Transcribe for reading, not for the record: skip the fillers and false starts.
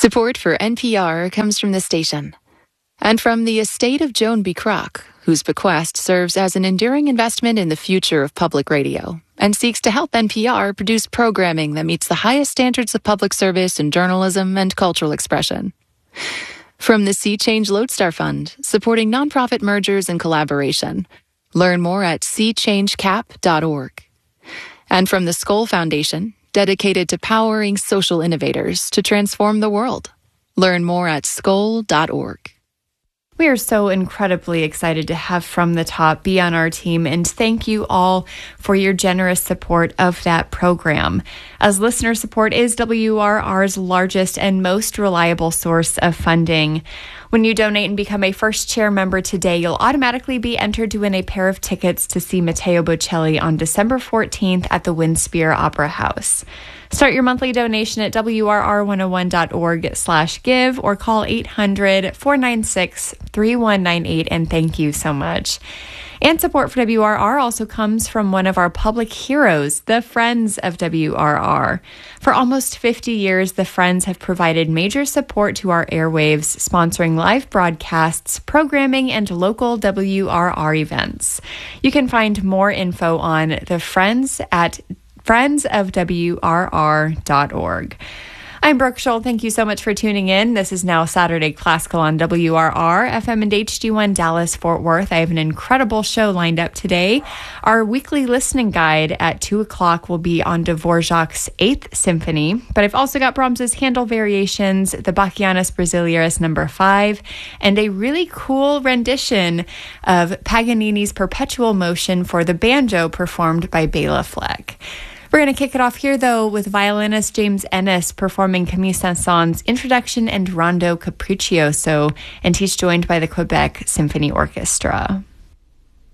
Support for NPR comes from the station and from the estate of Joan B. Kroc, whose bequest serves as an enduring investment in the future of public radio and seeks to help NPR produce programming that meets the highest standards of public service in journalism and cultural expression. From the Sea Change Lodestar Fund, supporting nonprofit mergers and collaboration. Learn more at seachangecap.org. And from the Skoll Foundation, dedicated to powering social innovators to transform the world. Learn more at skoll.org. We are so incredibly excited to have From the Top be on our team, and thank you all for your generous support of that program. As listener support is WRR's largest and most reliable source of funding. When you donate and become a first chair member today, you'll automatically be entered to win a pair of tickets to see Matteo Bocelli on December 14th at the Winspear Opera House. Start your monthly donation at WRR101.org/give or call 800-496-3198, and thank you so much. And support for WRR also comes from one of our public heroes, the Friends of WRR. For almost 50 years, the Friends have provided major support to our airwaves, sponsoring live broadcasts, programming, and local WRR events. You can find more info on the Friends at friendsofwrr.org. I'm Brooke Scholl. Thank you so much for tuning in. This is now Saturday Classical on WRR, FM and HD1 Dallas, Fort Worth. I have an incredible show lined up today. Our weekly listening guide at 2 o'clock will be on Dvorak's 8th Symphony, but I've also got Brahms's Handel Variations, the Bachianas Brasileiras No. 5, and a really cool rendition of Paganini's Perpetual Motion for the banjo performed by Bela Fleck. We're going to kick it off here, though, with violinist James Ennis performing Camille Saint-Saëns' Introduction and Rondo Capriccioso, and he's joined by the Quebec Symphony Orchestra.